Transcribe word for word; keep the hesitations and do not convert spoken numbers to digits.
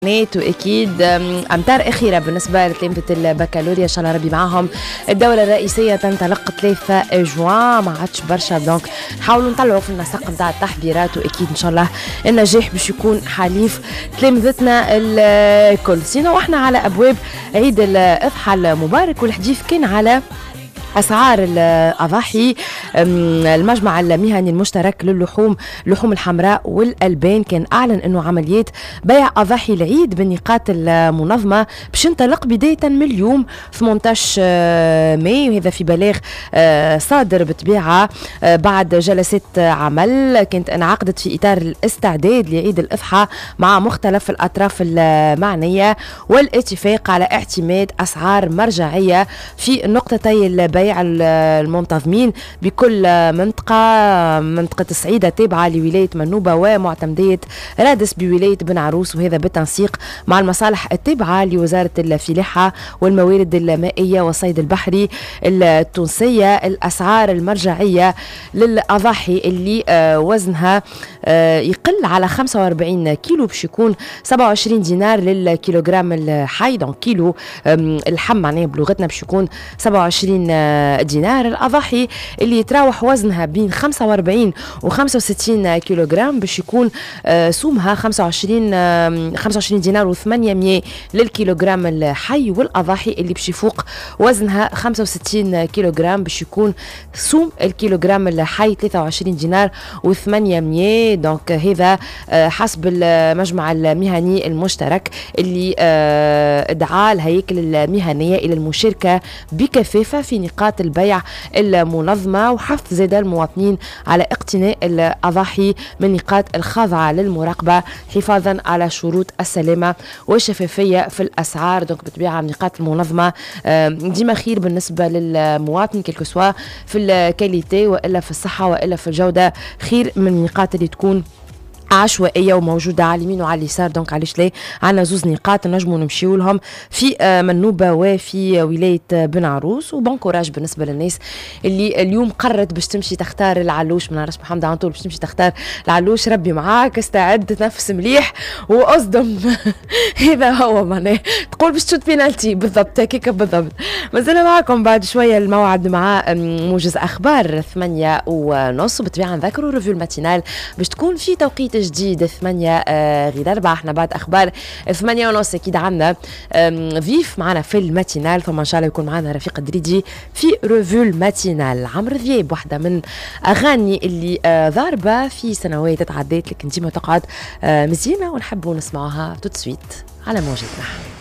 نيت واكيد امتار اخيره بالنسبه لتلامذه البكالوريا ان شاء الله ربي معاهم. الدوله الرئيسيه تنطلق ثلاثة جوان، ما عادش برشا، دونك نحاولوا نطلعوا في النسق نتاع التحضيرات، واكيد ان شاء الله النجاح باش يكون حليف تلامذتنا الكل. سينو احنا على ابواب عيد الاضحى المبارك، والحديث كان على أسعار الأضاحي. المجمع المهني المشترك للحوم اللحوم الحمراء والألبان كان أعلن أنه عمليات بيع أضاحي العيد بالنقاط المنظمة باش تنطلق بداية من اليوم ثمانية عشر ماي، وهذا في بلاغ صادر بطبيعة بعد جلسات عمل كانت انعقدت في إطار الاستعداد لعيد الأضحى مع مختلف الأطراف المعنية، والاتفاق على اعتماد أسعار مرجعية في نقطتي البيع المنتظمين بكل منطقة منطقة الصعيدة تابعة لولاية منوبة ومعتمدية رادس بولاية بن عروس، وهذا بالتنسيق مع المصالح التابعة لوزارة الفلاحة والموارد المائية والصيد البحري التونسية. الأسعار المرجعية للأضاحي اللي وزنها يقل على خمسة وأربعين كيلو باش يكون سبعة وعشرين دينار للكيلوغرام الحي، دونك كيلو اللحم معناه بلغتنا باش يكون سبعة وعشرين دينار. الأضاحي اللي يتراوح وزنها بين خمسة وأربعين و خمسة وستين كيلوغرام باش يكون سومها خمسة وعشرين خمسة وعشرين دينار و ثمانمائة للكيلوغرام الحي. والأضاحي اللي باش يفوق وزنها خمسة وستين كيلوغرام باش يكون سوم الكيلوغرام الحي ثلاثة وعشرين دينار و ثمانمائة. دونك هذا حسب المجمع المهني المشترك اللي ادعى الهياكل المهنية إلى المشاركة بكثافة في نقاط البيع المنظمة، وحث زاد المواطنين على اقتناء الأضاحي من نقاط الخاضعة للمراقبة حفاظا على شروط السلامة والشفافية في الأسعار. دونك بطبيعة النقاط المنظمة ديما خير بالنسبة للمواطن كيلكو سوا في الكاليتي وإلا في الصحة وإلا في الجودة، خير من النقاط اللي تكون عشوائيه وموجوده على اليمين وعلى اليسار. دونك علاش لا عندنا زوز نقاط نجموا نمشيو لهم في منوبه وفي ولايه بن عروس. وبون كوراج بالنسبه للناس اللي اليوم قررت باش تمشي تختار العلوش، ما نعرفش محمد عن طول باش تمشي تختار العلوش، ربي معاك، استعد، تنفس مليح واصدم. هذا هو معناه تقول باش تشوت بينالتي بالضبط هكاك بالضبط. مازلنا معكم بعد شويه الموعد مع موجز اخبار ثمانية ونص، وبالطبيعه نذكروا ريفيو الماتينال باش تكون في توقيت جديد ثمانية غير أربعة. احنا بعد أخبار ثمانية ونص أكيد عنا ضيف معنا في الماتينال، ثم إن شاء الله يكون معنا رفيق دريدي في ريفيو الماتينال. عمرو دياب واحدة من أغاني اللي ضاربة في سنوات تعديت، لكن ديما تقعد مزيانة ونحبوا نسمعها توت سويت على موجتنا.